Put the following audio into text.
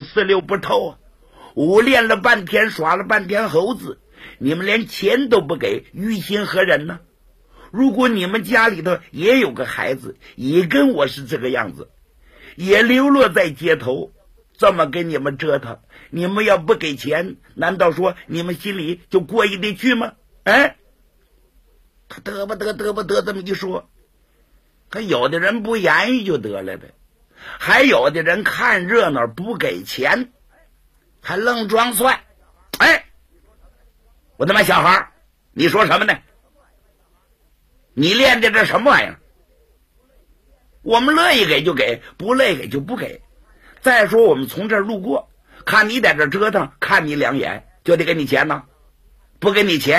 死溜不透啊！我练了半天，耍了半天猴子，你们连钱都不给，于心何忍呢？如果你们家里头也有个孩子，也跟我是这个样子，也流落在街头，这么给你们折腾，你们要不给钱，难道说你们心里就过意得去吗？哎，他得不得这么一说，可有的人不言语就得了呗，还有的人看热闹不给钱，还愣装帅。哎，我他妈小孩，你说什么呢？你练的这什么玩意儿？我们乐意给就给，不乐意给就不给。再说我们从这儿路过，看你在这折腾，看你两眼，就得给你钱呢。不给你钱